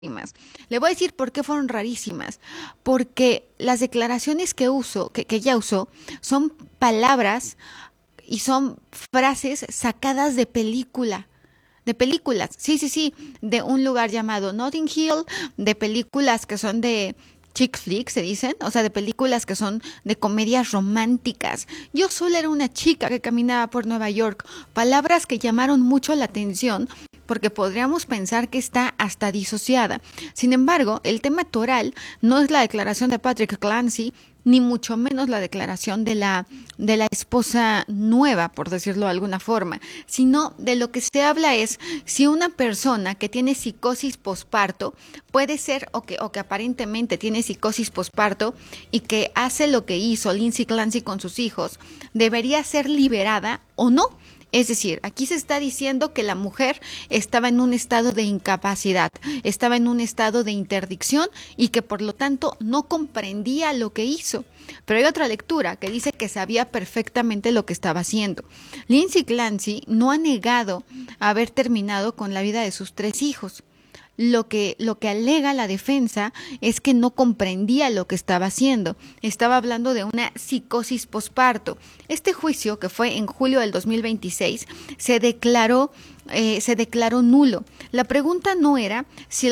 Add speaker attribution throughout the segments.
Speaker 1: Le voy a decir por qué fueron rarísimas. Porque las declaraciones que ella usó, son palabras y son frases sacadas de película. De películas, sí, sí, sí, de un lugar llamado Notting Hill, de películas que son de chick flicks, se dicen, o sea, de películas que son de comedias románticas. Yo solo era una chica que caminaba por Nueva York, palabras que llamaron mucho la atención porque podríamos pensar que está hasta disociada. Sin embargo, el tema toral no es la declaración de Patrick Clancy, ni mucho menos la declaración de la esposa nueva, por decirlo de alguna forma, sino de lo que se habla es si una persona que tiene psicosis posparto puede ser o que aparentemente tiene psicosis posparto y que hace lo que hizo Lindsay Clancy con sus hijos, debería ser liberada o no. Es decir, aquí se está diciendo que la mujer estaba en un estado de incapacidad, estaba en un estado de interdicción y que por lo tanto no comprendía lo que hizo. Pero hay otra lectura que dice que sabía perfectamente lo que estaba haciendo. Lindsay Clancy no ha negado haber terminado con la vida de sus 3 hijos. Lo que alega la defensa es que no comprendía lo que estaba haciendo. Estaba hablando de una psicosis posparto. Este juicio, que fue en julio del 2026, se declaró nulo. La pregunta no era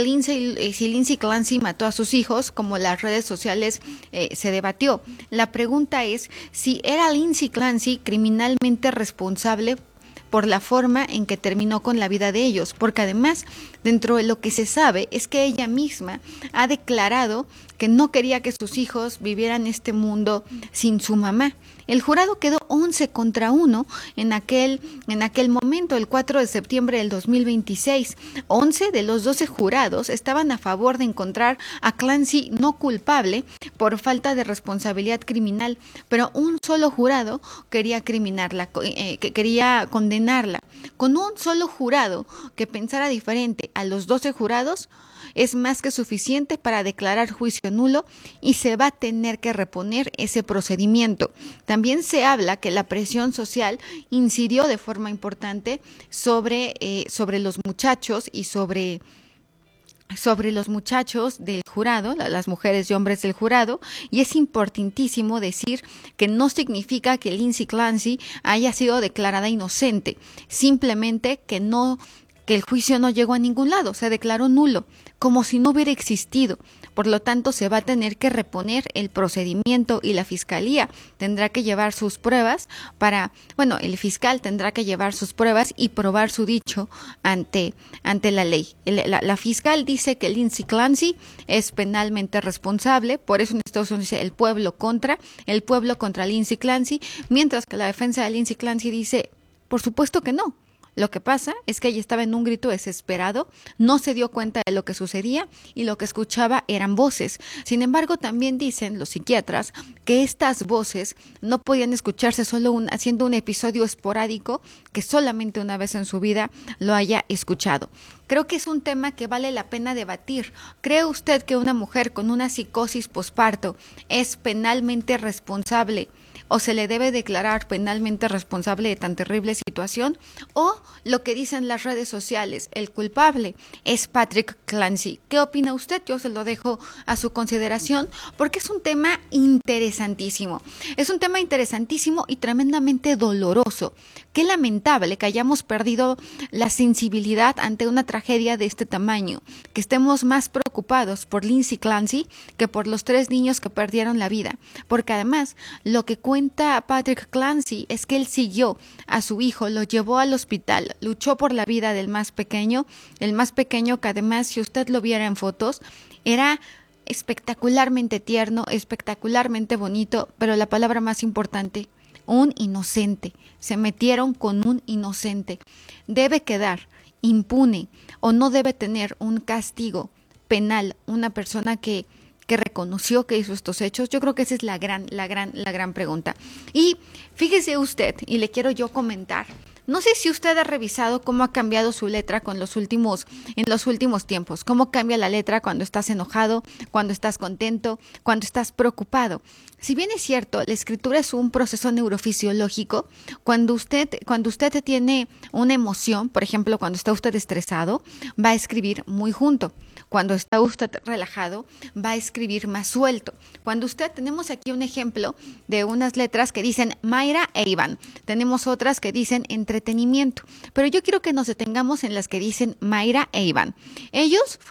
Speaker 1: si Lindsay Clancy mató a sus hijos, como las redes sociales se debatió. La pregunta es si era Lindsay Clancy criminalmente responsable por la forma en que terminó con la vida de ellos, porque además, dentro de lo que se sabe, es que ella misma ha declarado que no quería que sus hijos vivieran este mundo sin su mamá. El jurado quedó 11-1 en aquel momento, el 4 de septiembre del 2026. 11 de los 12 jurados estaban a favor de encontrar a Clancy no culpable por falta de responsabilidad criminal, pero un solo jurado quería que quería condenarla. Con un solo jurado que pensara diferente a los 12 jurados, es más que suficiente para declarar juicio nulo y se va a tener que reponer ese procedimiento. También se habla que la presión social incidió de forma importante sobre los muchachos y sobre los muchachos del jurado, las mujeres y hombres del jurado, y es importantísimo decir que no significa que Lindsay Clancy haya sido declarada inocente, simplemente que el juicio no llegó a ningún lado, se declaró nulo, como si no hubiera existido. Por lo tanto, se va a tener que reponer el procedimiento y la fiscalía tendrá que llevar sus pruebas el fiscal tendrá que llevar sus pruebas y probar su dicho ante la ley. La fiscal dice que Lindsay Clancy es penalmente responsable, por eso en Estados Unidos dice el pueblo contra Lindsay Clancy, mientras que la defensa de Lindsay Clancy dice, por supuesto que no. Lo que pasa es que ella estaba en un grito desesperado, no se dio cuenta de lo que sucedía y lo que escuchaba eran voces. Sin embargo, también dicen los psiquiatras que estas voces no podían escucharse solo haciendo un episodio esporádico que solamente una vez en su vida lo haya escuchado. Creo que es un tema que vale la pena debatir. ¿Cree usted que una mujer con una psicosis posparto es penalmente responsable o se le debe declarar penalmente responsable de tan terrible situación? O lo que dicen las redes sociales, el culpable es Patrick Clancy. ¿Qué opina usted? Yo se lo dejo a su consideración porque es un tema interesantísimo. Es un tema interesantísimo y tremendamente doloroso. Qué lamentable que hayamos perdido la sensibilidad ante una tragedia de este tamaño, que estemos más preocupados por Lindsay Clancy que por los 3 niños que perdieron la vida, porque además lo que cuenta Patrick Clancy es que él siguió a su hijo, lo llevó al hospital, luchó por la vida del más pequeño, el más pequeño que además, si usted lo viera en fotos, era espectacularmente tierno, espectacularmente bonito, pero la palabra más importante, un inocente. Se metieron con un inocente. Debe quedar impune o no debe tener un castigo penal una persona que reconoció que hizo estos hechos. Yo creo que esa es la gran pregunta. Y fíjese usted, y le quiero yo comentar, no sé si usted ha revisado cómo ha cambiado su letra en los últimos tiempos, cómo cambia la letra cuando estás enojado, cuando estás contento, cuando estás preocupado. Si bien es cierto, la escritura es un proceso neurofisiológico, cuando usted tiene una emoción, por ejemplo, cuando está usted estresado, va a escribir muy junto. Cuando está usted relajado, va a escribir más suelto. Cuando tenemos aquí un ejemplo de unas letras que dicen Mayra e Iván. Tenemos otras que dicen entretenimiento. Pero yo quiero que nos detengamos en las que dicen Mayra e Iván. Ellos,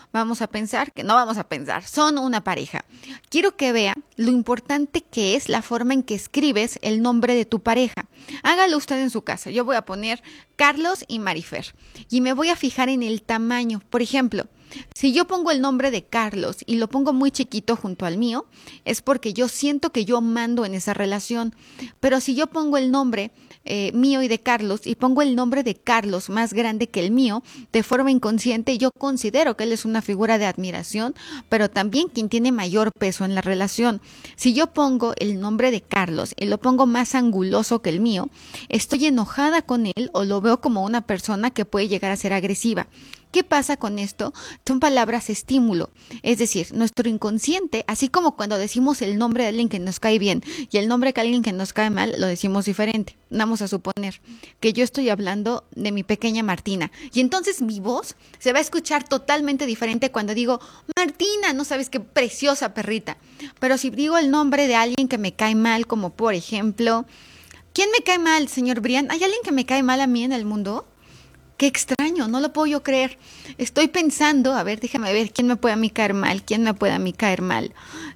Speaker 1: son una pareja. Quiero que vea lo importante que es la forma en que escribes el nombre de tu pareja. Hágalo usted en su casa. Yo voy a poner Carlos y Marifer y me voy a fijar en el tamaño. Por ejemplo, si yo pongo el nombre de Carlos y lo pongo muy chiquito junto al mío, es porque yo siento que yo mando en esa relación. Pero si yo pongo el nombre mío y de Carlos y pongo el nombre de Carlos más grande que el mío, de forma inconsciente yo considero que él es una figura de admiración, pero también quien tiene mayor peso en la relación. Si yo pongo el nombre de Carlos y lo pongo más anguloso que el mío, estoy enojada con él o lo veo como una persona que puede llegar a ser agresiva. ¿Qué pasa con esto? Son palabras estímulo, es decir, nuestro inconsciente, así como cuando decimos el nombre de alguien que nos cae bien y el nombre de alguien que nos cae mal, lo decimos diferente. Vamos a suponer que yo estoy hablando de mi pequeña Martina y entonces mi voz se va a escuchar totalmente diferente cuando digo Martina, no sabes qué preciosa perrita. Pero si digo el nombre de alguien que me cae mal, como por ejemplo, ¿quién me cae mal, señor Brian? ¿Hay alguien que me cae mal a mí en el mundo? Qué extraño, no lo puedo yo creer. Estoy pensando, a ver, déjame ver quién me puede a mí caer mal, quién me puede a mí caer mal.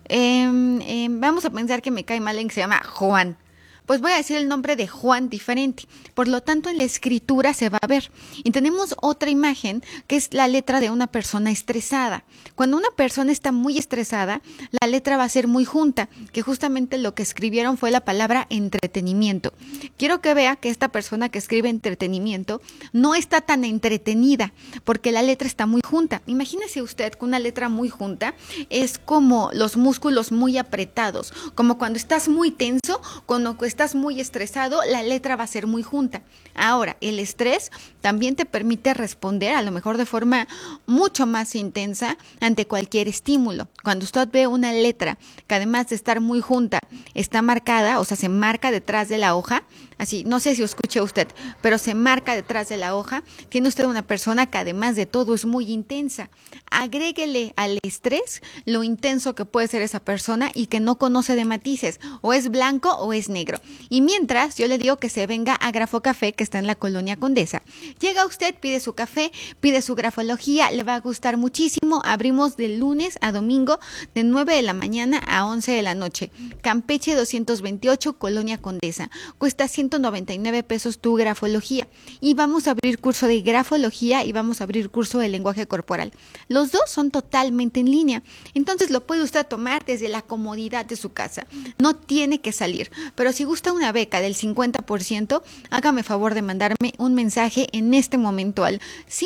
Speaker 1: Vamos a pensar que me cae mal alguien que se llama Juan. Pues voy a decir el nombre de Juan diferente. Por lo tanto, en la escritura se va a ver. Y tenemos otra imagen que es la letra de una persona estresada. Cuando una persona está muy estresada, la letra va a ser muy junta, que justamente lo que escribieron fue la palabra entretenimiento. Quiero que vea que esta persona que escribe entretenimiento no está tan entretenida, porque la letra está muy junta. Imagínese usted que una letra muy junta es como los músculos muy apretados, como cuando estás muy tenso, cuando estás muy estresado, la letra va a ser muy junta. Ahora, el estrés también te permite responder a lo mejor de forma mucho más intensa ante cualquier estímulo. Cuando usted ve una letra que además de estar muy junta, está marcada, o sea, se marca detrás de la hoja, así, no sé si escuche usted, pero se marca detrás de la hoja, tiene usted una persona que además de todo es muy intensa. Agréguele al estrés lo intenso que puede ser esa persona y que no conoce de matices, o es blanco o es negro. Y mientras, yo le digo que se venga a Grafo Café, que está en la Colonia Condesa. Llega usted, pide su café, pide su grafología, le va a gustar muchísimo. Abrimos de lunes a domingo de 9 de la mañana a 11 de la noche. Campeche 228, Colonia Condesa. Cuesta 199 pesos tu grafología. Y vamos a abrir curso de grafología y vamos a abrir curso de lenguaje corporal. Los dos son totalmente en línea. Entonces lo puede usted tomar desde la comodidad de su casa. No tiene que salir. Pero si gusta una beca del 50%, hágame favor de mandarme un mensaje en este momento al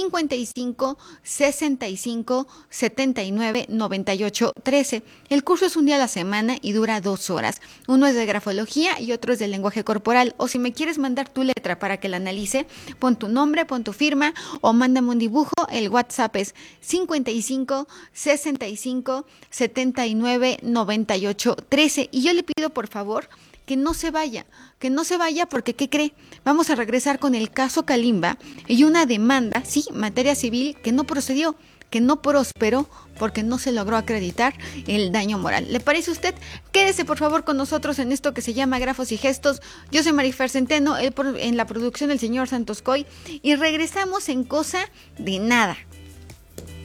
Speaker 1: 55 65 79 98 13. El curso es un día a la semana y dura 2 horas. Uno es de grafología y otro es de lenguaje corporal. O si me quieres mandar tu letra para que la analice, pon tu nombre, pon tu firma o mándame un dibujo. El WhatsApp es 55 65 79 98 13. Y yo le pido por favor que no se vaya porque, ¿qué cree? Vamos a regresar con el caso Kalimba y una demanda, sí, materia civil, que no procedió, que no prosperó porque no se logró acreditar el daño moral. ¿Le parece a usted? Quédese por favor con nosotros en esto que se llama Grafos y Gestos. Yo soy Marifer Centeno, en la producción del señor Santos Coy, y regresamos en cosa de nada.